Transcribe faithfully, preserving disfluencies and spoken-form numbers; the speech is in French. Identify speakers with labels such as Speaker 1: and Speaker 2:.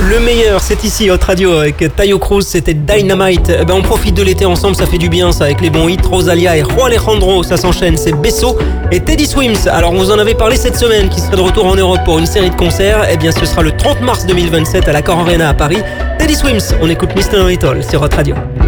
Speaker 1: Le meilleur, c'est ici, Hot Radio, avec Tayo Cruz, c'était Dynamite. Eh ben, on profite de l'été ensemble, ça fait du bien, ça, avec les bons hits. Rosalia et Juan Alejandro, ça s'enchaîne, c'est Besso et Teddy Swims. Alors, on vous en avait parlé cette semaine, qui serait de retour en Europe pour une série de concerts. Eh bien, ce sera le trente mars deux mille vingt-sept à l'Accor Arena à Paris. Teddy Swims, on écoute mister Know-It-All sur Hot Radio.